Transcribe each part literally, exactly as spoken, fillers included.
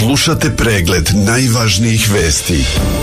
Slušate pregled najvažnijih vesti.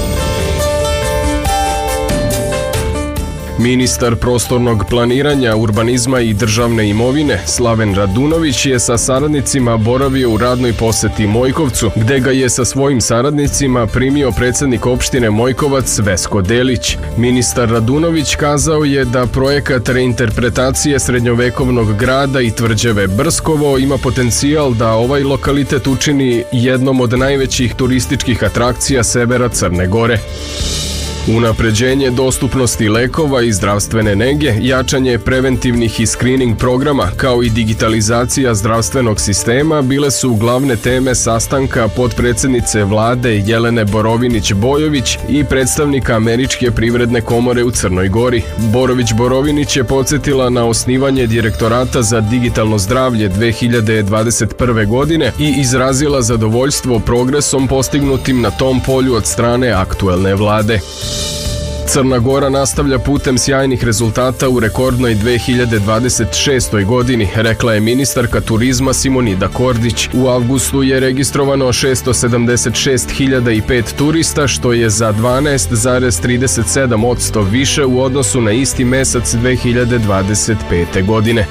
Ministar prostornog planiranja, urbanizma i državne imovine Slaven Radunović je sa saradnicima boravio u radnoj poseti Mojkovcu, gde ga je sa svojim saradnicima primio predsjednik opštine Mojkovac Vesko Delić. Ministar Radunović kazao je da projekat reinterpretacije srednjovekovnog grada i tvrđave Brskovo ima potencijal da ovaj lokalitet učini jednom od najvećih turističkih atrakcija severa Crne Gore. Unapređenje dostupnosti lekova i zdravstvene nege, jačanje preventivnih i screening programa, kao i digitalizacija zdravstvenog sistema bile su glavne teme sastanka potpredsjednice vlade Jelene Borović-Bojović i predstavnika Američke privredne komore u Crnoj Gori. Borović-Borović je podsjetila na osnivanje Direktorata za digitalno zdravlje dve hiljade dvadeset prve. godine i izrazila zadovoljstvo progresom postignutim na tom polju od strane aktuelne vlade. Crna Gora nastavlja putem sjajnih rezultata u rekordnoj dve hiljade dvadeset šestoj. godini, rekla je ministarka turizma Simonida Kordić. U avgustu je registrovano šesto sedamdeset šest hiljada pet turista, što je za dvanaest zarez trideset sedam posto više u odnosu na isti mesac dve hiljade dvadeset pete. godine.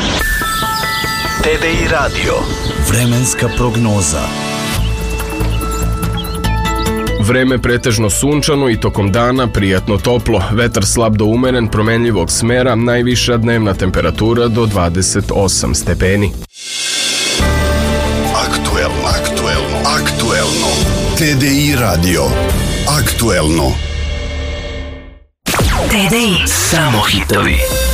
T D I Radio. Vremenska prognoza. Vreme pretežno sunčano i tokom dana prijatno toplo, vetar slab do umeren promenljivog smera, najviša dnevna temperatura do dvadeset osam stepeni. Aktuelno, aktuelno, aktuelno. T D I Radio. Aktuelno. T D I. Samo hitovi.